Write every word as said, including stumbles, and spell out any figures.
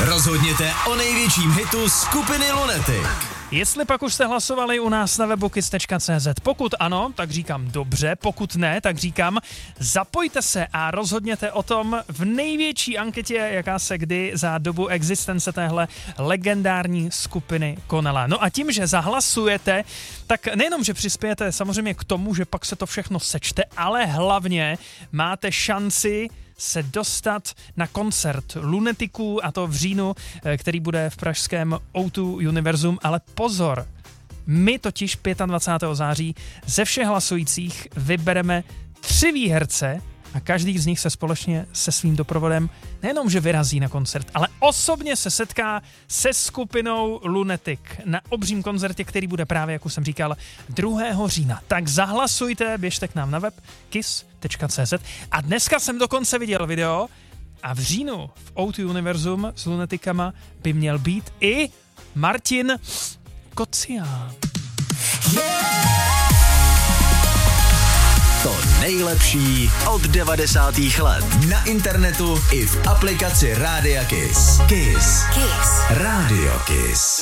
Rozhodněte o největším hitu skupiny Lunatic. Jestli pak už jste hlasovali u nás na webu kiss tečka cé zet, pokud ano, tak říkám dobře, pokud ne, tak říkám zapojte se a rozhodněte o tom v největší anketě, jaká se kdy za dobu existence téhle legendární skupiny konala. No a tím, že zahlasujete, tak nejenom, že přispějete samozřejmě k tomu, že pak se to všechno sečte, ale hlavně máte šanci se dostat na koncert Lunaticů, a to v říjnu, který bude v pražském ó dva Univerzum, ale pozor, my totiž dvacátého pátého září ze všech hlasujících vybereme tři výherce a každý z nich se společně se svým doprovodem nejenom, že vyrazí na koncert, ale osobně se setká se skupinou Lunatic na obřím koncertě, který bude právě, jak už jsem říkal, druhého října. Tak zahlasujte, běžte k nám na web kiss tečka cé zet a dneska jsem dokonce viděl video a v říjnu v ó dva Univerzum s Lunaticama by měl být i Martin Kocián. To nejlepší od devadesátých let. Na internetu i v aplikaci Rádia Kiss. Kiss. Kiss. Rádio Kiss.